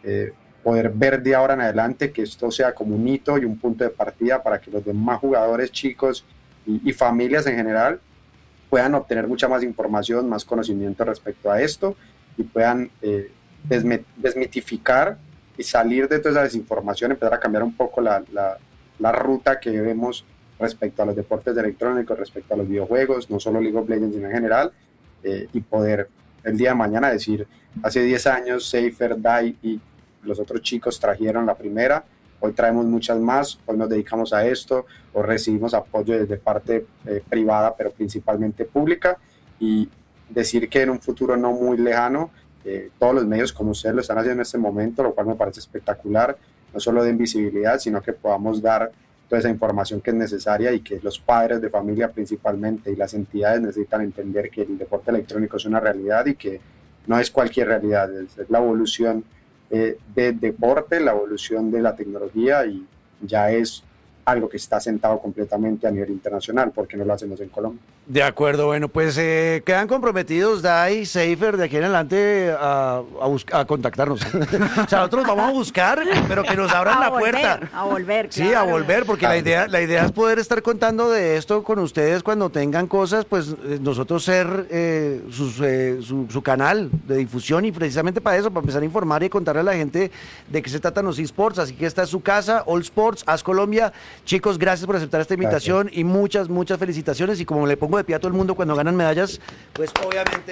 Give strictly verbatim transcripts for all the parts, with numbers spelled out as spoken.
eh, poder ver de ahora en adelante que esto sea como un hito y un punto de partida para que los demás jugadores, chicos y, y familias en general puedan obtener mucha más información, más conocimiento respecto a esto y puedan eh, desme- desmitificar y salir de toda esa desinformación, empezar a cambiar un poco la, la, la ruta que vemos respecto a los deportes electrónicos, respecto a los videojuegos, no solo League of Legends, sino en general, eh, y poder el día de mañana decir, hace diez años Seifer, Dai y los otros chicos trajeron la primera, hoy traemos muchas más, hoy nos dedicamos a esto, o recibimos apoyo desde parte eh, privada, pero principalmente pública, y decir que en un futuro no muy lejano, eh, todos los medios como ustedes lo están haciendo en este momento, lo cual me parece espectacular, no solo de visibilidad, sino que podamos dar toda esa información que es necesaria y que los padres de familia principalmente y las entidades necesitan entender que el deporte electrónico es una realidad y que no es cualquier realidad, es, es la evolución eh, del deporte, la evolución de la tecnología y ya es algo que está sentado completamente a nivel internacional, porque no lo hacemos en Colombia. De acuerdo, bueno, pues eh, quedan comprometidos Dai, Seifer, de aquí en adelante a, a, buscar, a contactarnos. O sea, nosotros vamos a buscar, pero que nos abran a la volver, puerta. A volver, Sí, claro. a volver, porque Claro. la idea la idea es poder estar contando de esto con ustedes cuando tengan cosas, pues eh, nosotros ser eh, sus, eh, su, su canal de difusión y precisamente para eso, para empezar a informar y contarle a la gente de qué se tratan los eSports. Así que esta es su casa, All Sports, As Colombia. Chicos, gracias por aceptar esta invitación. Gracias. Y muchas, muchas felicitaciones. Y como le pongo de pie a todo el mundo cuando ganan medallas, pues obviamente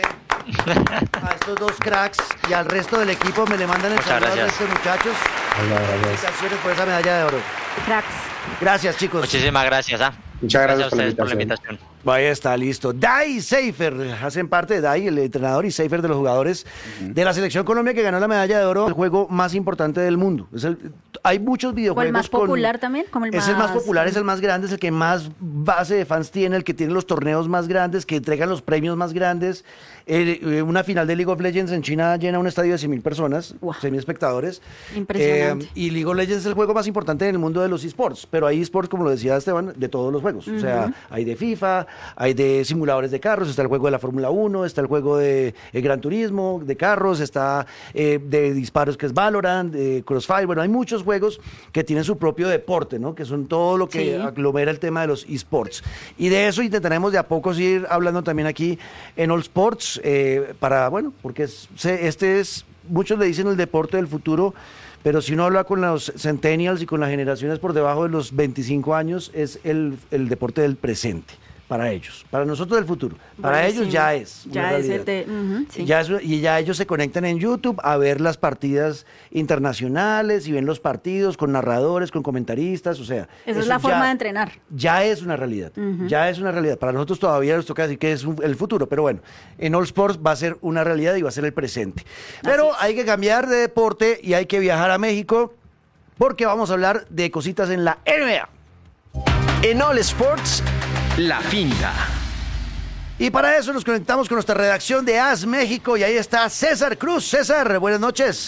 a estos dos cracks y al resto del equipo me le mandan el saludo a estos muchachos. Felicitaciones por esa medalla de oro. Cracks. Gracias, chicos. Muchísimas gracias. ¿ah? Muchas gracias, gracias a ustedes por la invitación. Ahí está, listo. Dai y Seifer hacen parte de Dai, el entrenador, y Seifer de los jugadores uh-huh. de la Selección Colombia que ganó la medalla de oro, el juego más importante del mundo. Es el, hay muchos videojuegos. ¿O el más popular con, también? Como el es más... el más popular, es el más grande, es el que más base de fans tiene, el que tiene los torneos más grandes, que entregan los premios más grandes. Eh, una final de League of Legends en China llena un estadio de cien mil personas, wow. cien mil espectadores. Impresionante. Eh, y League of Legends es el juego más importante en el mundo de los esports, pero hay esports, como lo decía Esteban, de todos los juegos. Uh-huh. O sea, hay de FIFA, hay de simuladores de carros, está el juego de la Fórmula uno, está el juego de eh, Gran Turismo, de carros, está eh, de disparos que es Valorant, de Crossfire. Bueno, hay muchos juegos que tienen su propio deporte, ¿no? Que son todo lo que sí. aglomera el tema de los esports. Y de eso intentaremos de a poco ir hablando también aquí en All Sports. Eh, para, bueno, porque es, este es, muchos le dicen el deporte del futuro, pero si uno habla con los centennials y con las generaciones por debajo de los veinticinco años, es el, el deporte del presente. Para ellos, para nosotros del futuro, para Buenísimo. ellos ya es ya una es realidad. el de, uh-huh, sí. ya es, y ya ellos se conectan en YouTube a ver las partidas internacionales y ven los partidos con narradores, con comentaristas, o sea, esa es la forma ya, de entrenar. Ya es una realidad, uh-huh. ya es una realidad. Para nosotros todavía nos toca decir que es un, el futuro, pero bueno, en All Sports va a ser una realidad y va a ser el presente. Pero hay que cambiar de deporte y hay que viajar a México porque vamos a hablar de cositas en la N B A. En All Sports, la finta. Y para eso nos conectamos con nuestra redacción de As México y ahí está César Cruz. César, buenas noches.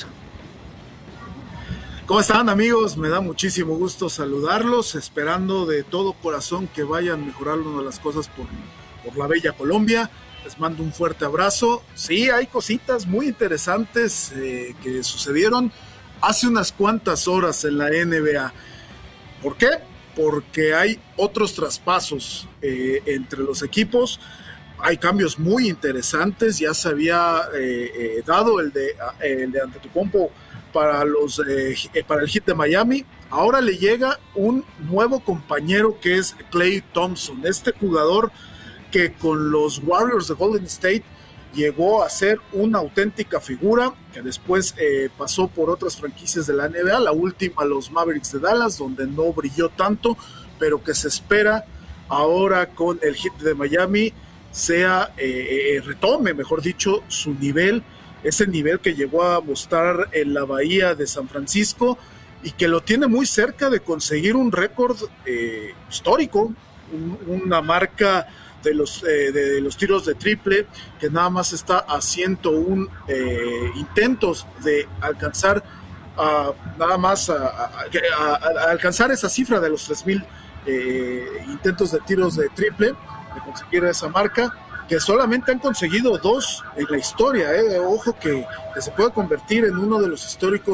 ¿Cómo están, amigos? Me da muchísimo gusto saludarlos, esperando de todo corazón que vayan mejorando las cosas por, por la bella Colombia. Les mando un fuerte abrazo. Sí, hay cositas muy interesantes eh, que sucedieron hace unas cuantas horas en la N B A. ¿Por qué? Porque hay otros traspasos eh, entre los equipos, hay cambios muy interesantes, ya se había eh, eh, dado el de, eh, el de Antetokounmpo para, los, eh, para el Heat de Miami, ahora le llega un nuevo compañero que es Klay Thompson, este jugador que con los Warriors de Golden State llegó a ser una auténtica figura, que después eh, pasó por otras franquicias de la N B A, la última los Mavericks de Dallas, donde no brilló tanto, pero que se espera ahora con el Heat de Miami, sea eh, eh, retome, mejor dicho, su nivel, ese nivel que llegó a mostrar en la Bahía de San Francisco y que lo tiene muy cerca de conseguir un récord eh, histórico, un, una marca de los, eh, de los tiros de triple, que nada más está a ciento uno eh, intentos de alcanzar uh, nada más a, a, a, a alcanzar esa cifra de los tres mil eh, intentos de tiros de triple, de conseguir esa marca, que solamente han conseguido dos en la historia, eh. Ojo que, que se puede convertir en uno de los históricos